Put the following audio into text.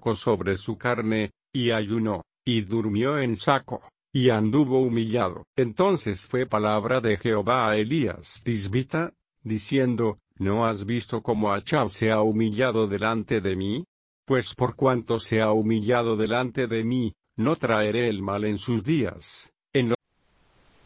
saco sobre su carne, y ayunó, y durmió en saco, y anduvo humillado. Entonces fue palabra de Jehová a Elías Tisbita, diciendo: ¿No has visto cómo Achab se ha humillado delante de mí? Pues por cuanto se ha humillado delante de mí, no traeré el mal en sus días.